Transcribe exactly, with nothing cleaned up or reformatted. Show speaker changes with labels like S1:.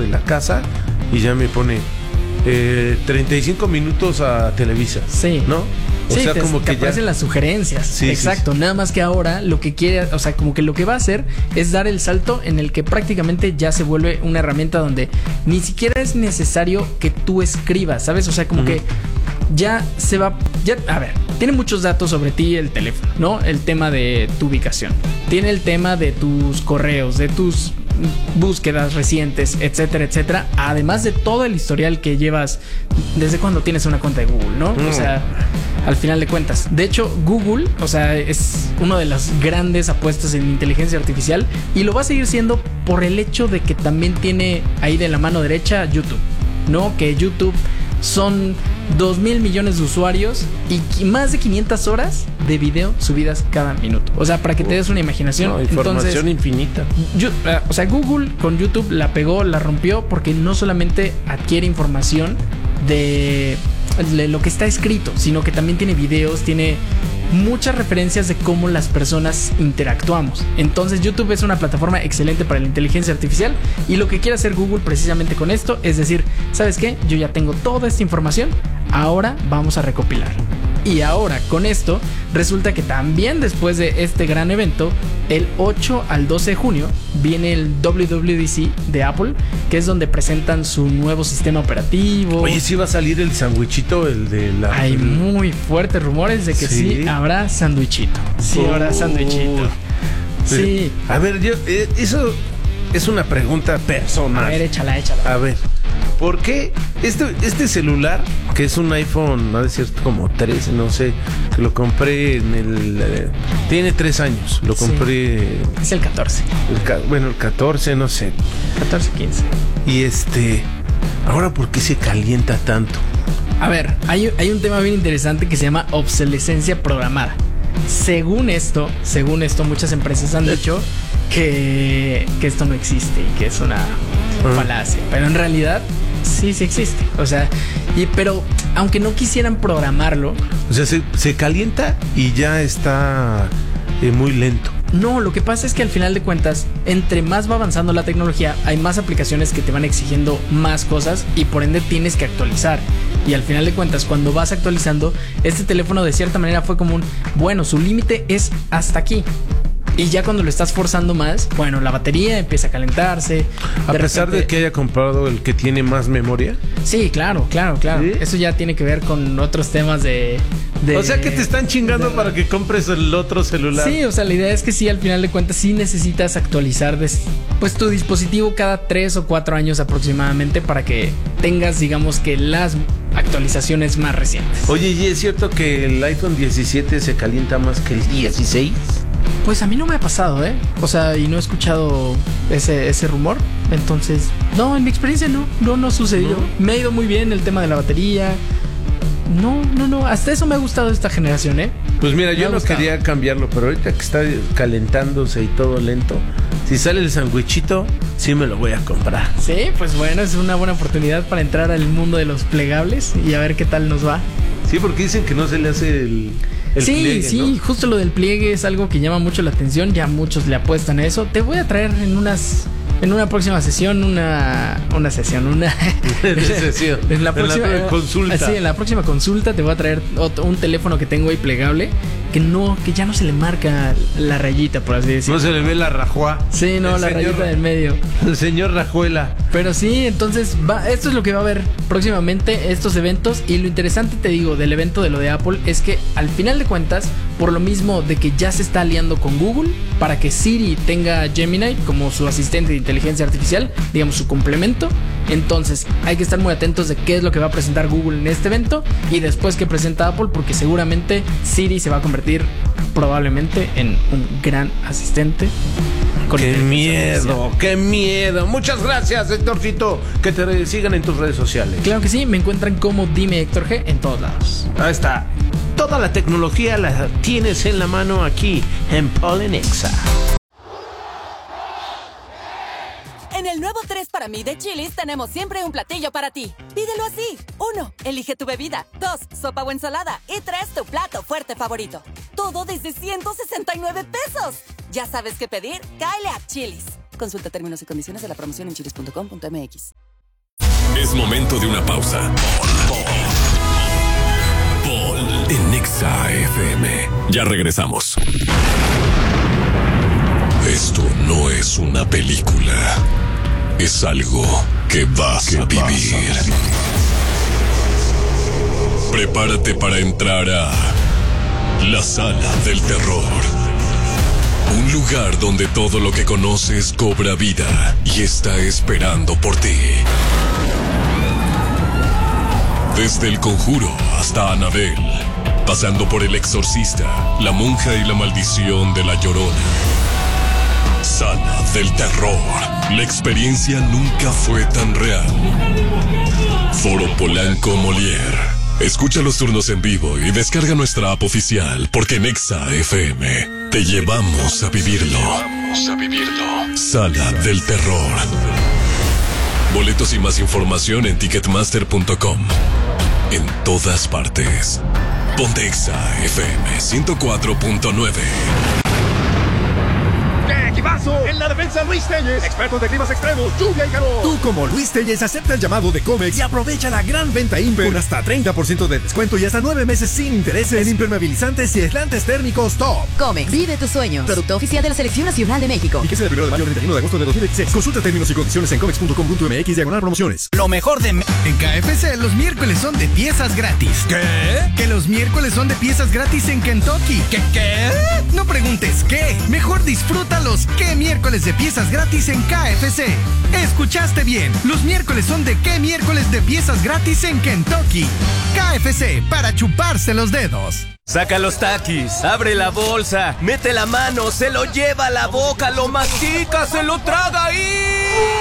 S1: de la casa y ya me pone eh, treinta y cinco minutos a Televisa.
S2: Sí.
S1: ¿No? O
S2: sí,
S1: sea,
S2: te,
S1: como
S2: te
S1: que
S2: aparecen
S1: ya...
S2: las sugerencias.
S1: Sí,
S2: exacto.
S1: Sí, sí.
S2: Nada más que ahora lo que quiere, o sea, como que lo que va a hacer es dar el salto en el que prácticamente ya se vuelve una herramienta donde ni siquiera es necesario que tú escribas, ¿sabes? O sea, como uh-huh. que ya se va, ya, a ver, tiene muchos datos sobre ti el teléfono, ¿no? El tema de tu ubicación, tiene el tema de tus correos, de tus búsquedas recientes, etcétera, etcétera. Además de todo el historial que llevas desde cuando tienes una cuenta de Google, ¿no? Mm. O sea, al final de cuentas. De hecho, Google, o sea, es una de las grandes apuestas en inteligencia artificial y lo va a seguir siendo por el hecho de que también tiene ahí de la mano derecha YouTube, ¿no? Que YouTube son dos mil millones de usuarios y más de quinientas horas de video subidas cada minuto. O sea, para que te des una imaginación.
S1: No, información Entonces, infinita.
S2: Yo, o sea, Google con YouTube la pegó, la rompió porque no solamente adquiere información de, de lo que está escrito, sino que también tiene videos, tiene muchas referencias de cómo las personas interactuamos. Entonces YouTube es una plataforma excelente para la inteligencia artificial y lo que quiere hacer Google precisamente con esto es decir, ¿sabes qué? Yo ya tengo toda esta información, ahora vamos a recopilar. Y ahora con esto resulta que también después de este gran evento, el ocho al doce de junio viene el W W D C de Apple, que es donde presentan su nuevo sistema operativo.
S1: Oye, sí va a salir el sandwichito, el de la...
S2: Hay muy fuertes rumores de que sí, sí habrá sandwichito. Sí oh. habrá sandwichito. Sí.
S1: A ver, yo eh, eso es una pregunta personal.
S2: A ver, échala, échala.
S1: A ver, ¿por qué este, este celular, que es un iPhone, ha de ser como trece, no sé, que lo compré en el... Eh, tiene tres años, lo compré...
S2: Sí. Es el catorce.
S1: El, bueno, el catorce, no sé.
S2: catorce, quince.
S1: Y este... Ahora, ¿por qué se calienta tanto?
S2: A ver, hay, hay un tema bien interesante que se llama obsolescencia programada. Según esto, según esto, muchas empresas han dicho que, que esto no existe y que es una uh-huh. falacia. Pero en realidad, sí, sí existe. O sea, y, pero aunque no quisieran programarlo...
S1: O sea, se, se calienta y ya está eh, muy lento.
S2: No, lo que pasa es que al final de cuentas, entre más va avanzando la tecnología, hay más aplicaciones que te van exigiendo más cosas y por ende tienes que actualizar. Y al final de cuentas, cuando vas actualizando, este teléfono de cierta manera fue como un, bueno, su límite es hasta aquí. Y ya cuando lo estás forzando más, bueno, la batería empieza a calentarse.
S1: A pesar repente... de que haya comprado el que tiene más memoria.
S2: Sí, claro, claro, claro. ¿Sí? Eso ya tiene que ver con otros temas de... de
S1: o sea que te están chingando de... para que compres el otro celular.
S2: Sí, o sea, la idea es que sí, al final de cuentas, sí necesitas actualizar des... pues tu dispositivo cada tres o cuatro años aproximadamente para que tengas, digamos que las actualizaciones más recientes.
S1: Oye, ¿y es cierto que el iPhone diecisiete se calienta más que el dieciséis?
S2: Pues a mí no me ha pasado, ¿eh? O sea, y no he escuchado ese, ese rumor. Entonces, no, en mi experiencia no, no, no sucedió. ¿No? Me ha ido muy bien el tema de la batería. No, no, no, hasta eso me ha gustado esta generación, ¿eh?
S1: Pues mira, me yo no gustado. quería cambiarlo, pero ahorita que está calentándose y todo lento, si sale el sandwichito, sí me lo voy a comprar.
S2: Sí, pues bueno, es una buena oportunidad para entrar al mundo de los plegables y a ver qué tal nos va.
S1: Sí, porque dicen que no se le hace el... El
S2: sí,
S1: pliegue,
S2: sí,
S1: ¿no?
S2: Justo lo del pliegue es algo que llama mucho la atención. Ya muchos le apuestan a eso. Te voy a traer en unas en una próxima sesión una una sesión, una
S1: sesión.
S2: En la próxima
S1: en la consulta.
S2: Sí, en la próxima consulta te voy a traer otro, un teléfono que tengo ahí plegable que no que ya no se le marca la rayita, por así decirlo.
S1: No se le ve la rajua.
S2: Sí, no, el la señor, rayita del medio.
S1: El señor Rajuela.
S2: Pero sí, entonces va, esto es lo que va a haber próximamente, estos eventos. Y lo interesante, te digo, del evento de lo de Apple es que al final de cuentas, por lo mismo de que ya se está aliando con Google para que Siri tenga Gemini como su asistente de inteligencia artificial, digamos su complemento. Entonces hay que estar muy atentos de qué es lo que va a presentar Google en este evento y después que presenta Apple, porque seguramente Siri se va a convertir probablemente en un gran asistente.
S1: ¡Qué miedo! ¡Qué miedo! Muchas gracias, Héctorcito. Que te sigan en tus redes sociales.
S2: Claro que sí, me encuentran como Dime Héctor G en todos lados.
S1: Ahí está. Toda la tecnología la tienes en la mano aquí en Polinexa.
S3: En el nuevo tres para mí de Chili's tenemos siempre un platillo para ti. Pídelo así. Uno, elige tu bebida. Dos, sopa o ensalada. Y tres, tu plato fuerte favorito. Todo desde ciento sesenta y nueve pesos. ¿Ya sabes qué pedir? Cáele a Chili's. Consulta términos y condiciones de la promoción en chilis punto com punto m x.
S4: Es momento de una pausa. Paul en Exa F M. Ya regresamos. Esto no es una película. Es algo que vas a vivir. Prepárate para entrar a la Sala del Terror. Un lugar donde todo lo que conoces cobra vida y está esperando por ti. Desde El Conjuro hasta Annabelle, pasando por El Exorcista, La Monja y la Maldición de La Llorona. Sala del Terror. La experiencia nunca fue tan real. Foro Polanco Molière. Escucha los turnos en vivo y descarga nuestra app oficial, porque en Exa F M te llevamos a vivirlo. Vamos a vivirlo. Sala del Terror. Boletos y más información en ticketmaster punto com. En todas partes. Ponte Exa F M ciento cuatro punto nueve.
S5: ¡Equipazo! En la defensa, Luis Telles, expertos de climas extremos, lluvia y calor. Tú, como Luis Telles, acepta el llamado de Comex y aprovecha la gran venta Imper con hasta treinta por ciento de descuento y hasta nueve meses sin intereses en impermeabilizantes y aislantes térmicos top.
S6: Comex, vive tus sueños. Producto oficial de la Selección Nacional de México.
S5: Y que sea del primero de mayo al treinta y uno de agosto de dos mil dieciséis. Consulta términos y condiciones en comex punto com punto m x diagonal promociones.
S7: Lo mejor de... En K F C los miércoles son de piezas gratis.
S5: ¿Qué?
S7: Que los miércoles son de piezas gratis en Kentucky.
S5: ¿Qué qué?
S7: No preguntes qué. Mejor disfrútalos. ¿Qué miércoles de piezas gratis en K F C? Escuchaste bien. Los miércoles son de qué miércoles de piezas gratis en Kentucky. K F C, para chuparse los dedos.
S8: Saca los taquis, abre la bolsa, mete la mano, se lo lleva a la boca, lo mastica, se lo traga y...